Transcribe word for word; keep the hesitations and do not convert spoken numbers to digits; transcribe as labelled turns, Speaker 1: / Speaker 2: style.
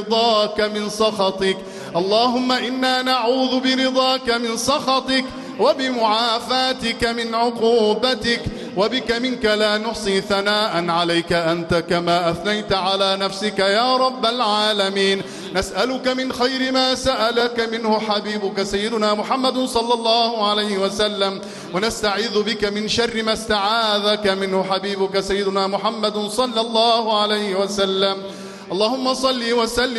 Speaker 1: برضاك من سخطك. اللهم إنا نعوذ برضاك من سخطك وبمعافاتك من عقوبتك، وبك منك لا نحصي ثناء عليك أنت كما أثنيت على نفسك يا رب العالمين. نسألك من خير ما سألك منه حبيبك سيدنا محمد صلى الله عليه وسلم، ونستعيذ بك من شر ما استعاذك منه حبيبك سيدنا محمد صلى الله عليه وسلم. اللهم صل وسلم